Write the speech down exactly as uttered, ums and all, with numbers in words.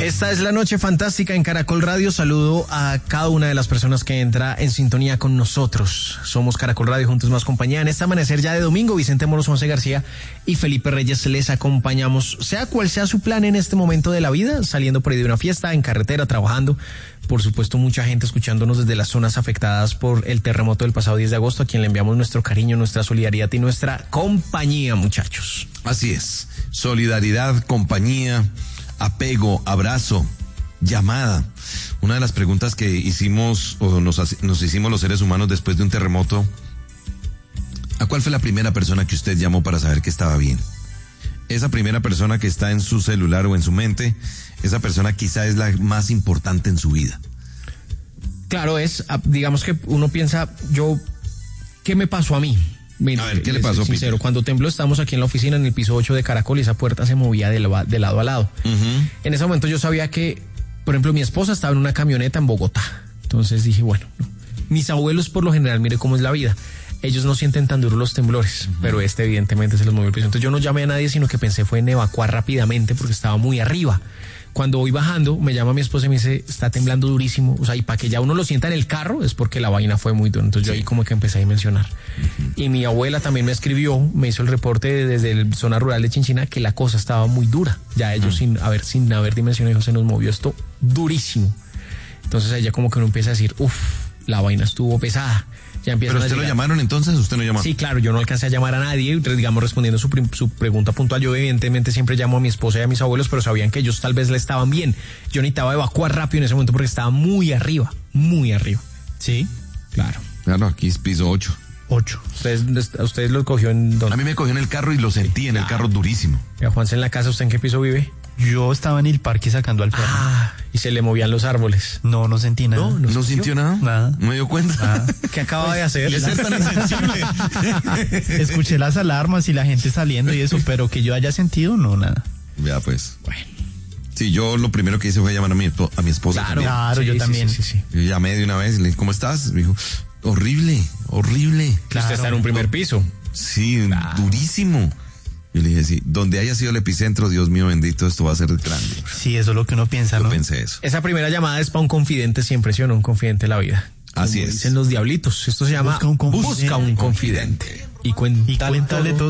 Esta es la noche fantástica en Caracol Radio. Saludo a cada una de las personas que entra en sintonía con nosotros. Somos Caracol Radio, juntos más compañía. En este amanecer ya de domingo, Vicente Moros, José García y Felipe Reyes les acompañamos. Sea cual sea su plan en este momento de la vida, saliendo por ahí de una fiesta, en carretera, trabajando. Por supuesto, mucha gente escuchándonos desde las zonas afectadas por el terremoto del pasado diez de agosto, a quien le enviamos nuestro cariño, nuestra solidaridad y nuestra compañía, muchachos. Así es. Solidaridad, compañía, apego, abrazo, llamada. Una de las preguntas que hicimos o nos, nos hicimos los seres humanos después de un terremoto: ¿a cuál fue la primera persona que usted llamó para saber que estaba bien? Esa primera persona que está en su celular o en su mente, esa persona quizá es la más importante en su vida. Claro, es, digamos que uno piensa, yo, ¿qué me pasó a mí? Mira, a ver, ¿qué le pasó, sincero, Peter? Cuando tembló, estábamos aquí en la oficina en el piso ocho de Caracol y esa puerta se movía de, la, de lado a lado. Uh-huh. En ese momento yo sabía que, por ejemplo, mi esposa estaba en una camioneta en Bogotá. Entonces dije, bueno, no. Mis abuelos por lo general, mire cómo es la vida. Ellos no sienten tan duros los temblores, uh-huh. pero este evidentemente se los movió el piso. Entonces yo no llamé a nadie, sino que pensé fue en evacuar rápidamente porque estaba muy arriba. Cuando voy bajando, me llama mi esposa y me dice, está temblando durísimo. O sea, y para que ya uno lo sienta en el carro es porque la vaina fue muy dura. Entonces sí. Yo ahí como que empecé a dimensionar. Uh-huh. Y mi abuela también me escribió, me hizo el reporte desde la zona rural de Chinchina que la cosa estaba muy dura. Ya ellos uh-huh. sin haber, sin haber dimensionado, dijo, se nos movió esto durísimo. Entonces ella como que uno empieza a decir, uff, la vaina estuvo pesada. Ya ¿Pero usted lo llamaron entonces? ¿Usted no llamó? Sí, claro, yo no alcancé a llamar a nadie, digamos, respondiendo su, su pregunta puntual. Yo evidentemente siempre llamo a mi esposa y a mis abuelos, pero sabían que ellos tal vez le estaban bien. Yo necesitaba evacuar rápido en ese momento porque estaba muy arriba, muy arriba. ¿Sí? Claro. Claro, aquí es piso ocho. Ocho. ¿Ustedes, ¿Ustedes lo cogió en dónde? A mí me cogió en el carro y lo sentí sí, en claro. el carro durísimo. Y a Juanse en la casa, ¿usted en qué piso vive? Yo estaba en el parque sacando al perro. Ah, y se le movían los árboles. No, no sentí nada. ¿No, no, ¿No sintió nada? Nada. ¿No me dio cuenta? Nada. ¿Qué acaba de hacer? ¿Es tan insensible? Escuché las alarmas y la gente saliendo y eso, pero que yo haya sentido, no, nada. Ya, pues. Bueno. Sí, yo lo primero que hice fue llamar a mi, a mi esposa. Claro, claro, sí, yo sí, también. Sí, sí, sí. Yo llamé de una vez y le dije, ¿cómo estás? Me dijo, horrible, horrible. Claro. Usted está en un primer piso. Sí, claro. Durísimo. Yo le dije, sí, donde haya sido el epicentro, Dios mío bendito, esto va a ser grande. Sí, eso es lo que uno piensa, Yo ¿no? pensé eso. Esa primera llamada es para un confidente siempre, ¿sí o no? Un confidente de la vida. Así Como es. Dicen los diablitos. Esto se llama Busca un confidente. Busca un confidente. Y cuéntale, y cuéntale todo. todo.